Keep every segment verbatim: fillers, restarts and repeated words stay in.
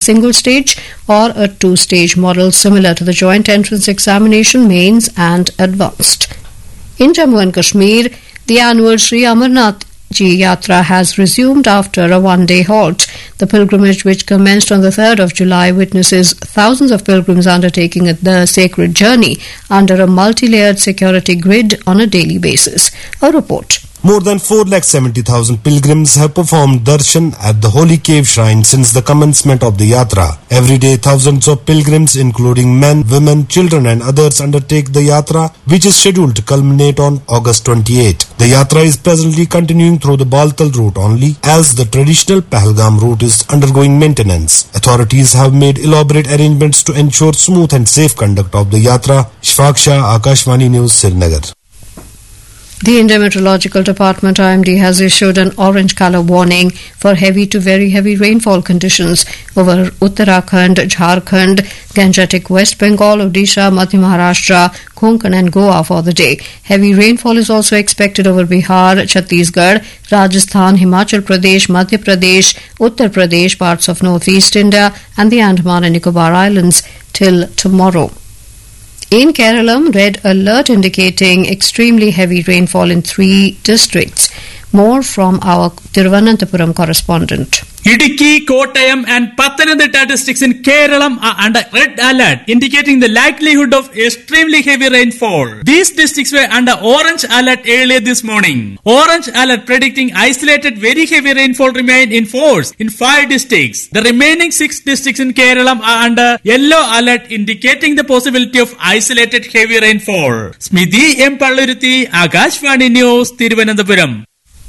single stage or a two-stage model similar to the joint entrance examination, mains and advanced. In Jammu and Kashmir, the annual Sri Amarnath Ji Yatra has resumed after a one-day halt. The pilgrimage, which commenced on the third of July, witnesses thousands of pilgrims undertaking the sacred journey under a multi-layered security grid on a daily basis. A report. More than four lakh seventy thousand pilgrims have performed darshan at the Holy Cave Shrine since the commencement of the yatra. Every day, thousands of pilgrims, including men, women, children and others, undertake the yatra, which is scheduled to culminate on August twenty-eighth. The yatra is presently continuing through the Baltal route only, as the traditional Pahalgam route is undergoing maintenance. Authorities have made elaborate arrangements to ensure smooth and safe conduct of the yatra. Shfaq Shah, Akashvani News, Srinagar. The Indian Meteorological Department I M D has issued an orange colour warning for heavy to very heavy rainfall conditions over Uttarakhand, Jharkhand, Gangetic West Bengal, Odisha, Madhya Maharashtra, Konkan and Goa for the day. Heavy rainfall is also expected over Bihar, Chhattisgarh, Rajasthan, Himachal Pradesh, Madhya Pradesh, Uttar Pradesh, parts of northeast India and the Andaman and Nicobar Islands till tomorrow. In Kerala, red alert indicating extremely heavy rainfall in three districts. More from our Thiruvananthapuram correspondent. Idukki, Kottayam and Pathanamthitta districts in Kerala are under red alert, indicating the likelihood of extremely heavy rainfall. These districts were under orange alert earlier this morning. Orange alert predicting isolated very heavy rainfall remained in force in five districts. The remaining six districts in Kerala are under yellow alert, indicating the possibility of isolated heavy rainfall. Smidhi M. Palluruthi, Akashvani News, Thiruvananthapuram.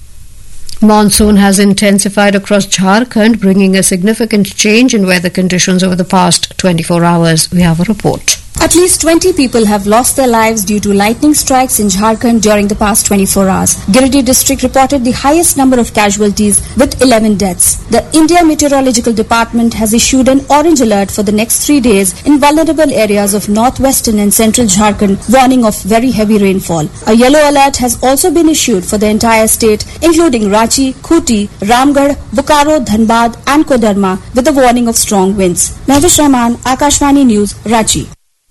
Monsoon has intensified across Jharkhand, bringing a significant change in weather conditions over the past twenty-four hours. We have a report. At least twenty people have lost their lives due to lightning strikes in Jharkhand during the past twenty-four hours. Giridih district reported the highest number of casualties with eleven deaths. The India Meteorological Department has issued an orange alert for the next three days in vulnerable areas of northwestern and central Jharkhand, warning of very heavy rainfall. A yellow alert has also been issued for the entire state, including Ranchi, Khuti, Ramgarh, Bokaro, Dhanbad and Kodarma, with a warning of strong winds. Mahvish Rahman, Akashvani News, Ranchi.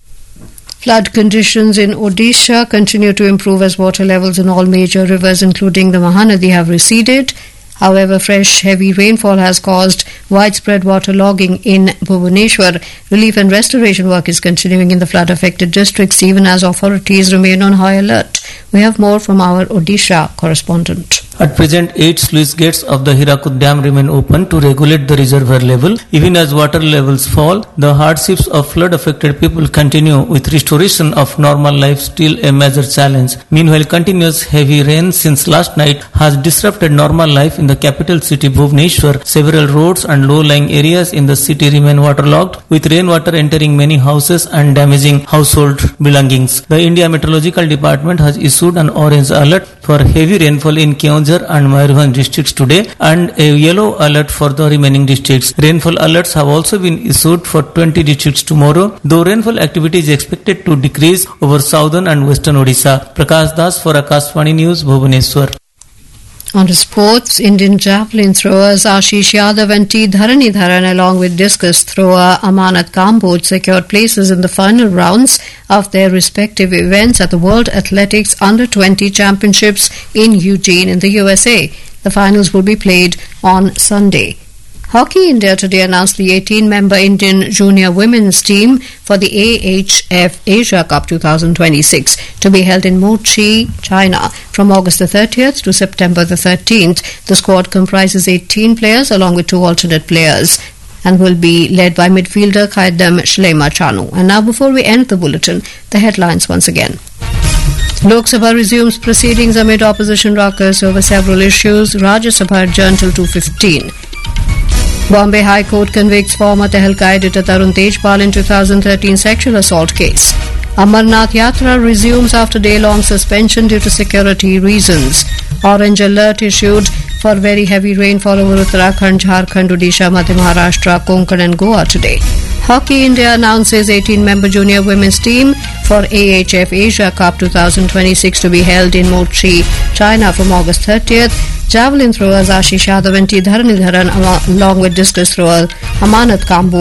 Flood conditions in Odisha continue to improve as water levels in all major rivers, including the Mahanadi, have receded. However, fresh heavy rainfall has caused widespread waterlogging in Bhubaneswar. Relief and restoration work is continuing in the flood-affected districts, even as authorities remain on high alert. We have more from our Odisha correspondent. At present, eight sluice gates of the Hirakud Dam remain open to regulate the reservoir level. Even as water levels fall, the hardships of flood-affected people continue, with restoration of normal life still a major challenge. Meanwhile, continuous heavy rain since last night has disrupted normal life in the capital city Bhubaneswar. Several roads and low-lying areas in the city remain waterlogged, with rainwater entering many houses and damaging household belongings. The India Meteorological Department has issued an orange alert for heavy rainfall in Keonjhar and Mayurbhanj districts today and a yellow alert for the remaining districts. Rainfall alerts have also been issued for twenty districts tomorrow, though rainfall activity is expected to decrease over southern and western Odisha. Prakash Das for Akashvani News, Bhubaneswar. On to sports, Indian javelin throwers Ashish Yadav and T. Dharanidharan along with discus thrower Amanat Kamboj secured places in the final rounds of their respective events at the World Athletics Under twenty Championships in Eugene in the U S A. The finals will be played on Sunday. Hockey India today announced the eighteen-member Indian junior women's team for the A H F Asia Cup twenty twenty-six to be held in Mochi, China from August the thirtieth to September the thirteenth. The squad comprises eighteen players along with two alternate players and will be led by midfielder Khaidam Shlema Chanu. And now, before we end the bulletin, the headlines once again. Lok Sabha resumes proceedings amid opposition ruckus over several issues. Rajya Sabha adjourned till two fifteen. Bombay High Court convicts former Tehelka editor Tarun Tejpal in two thousand thirteen sexual assault case. Amarnath Yatra resumes after day-long suspension due to security reasons. Orange alert issued for very heavy rainfall over Uttarakhand, Jharkhand, Odisha, Madhya Maharashtra, Konkan and Goa today. Hockey India announces eighteen-member junior women's team for A H F Asia Cup twenty twenty-six to be held in Mochi, China from August thirtieth. Javelin throwers Ashish Yadav and T. Dharanidharan along with discus thrower Amanat Kamboj